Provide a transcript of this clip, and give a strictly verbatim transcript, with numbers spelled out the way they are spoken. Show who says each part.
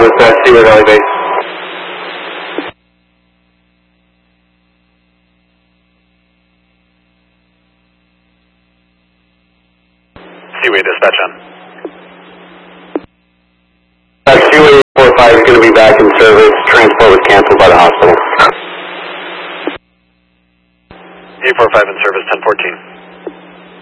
Speaker 1: with uh, Seaward Valley Base.
Speaker 2: Seaway dispatch on.
Speaker 1: Uh, Seaway four five is going to be back in service. Transport was canceled by the hospital.
Speaker 2: E four five in service, ten fourteen.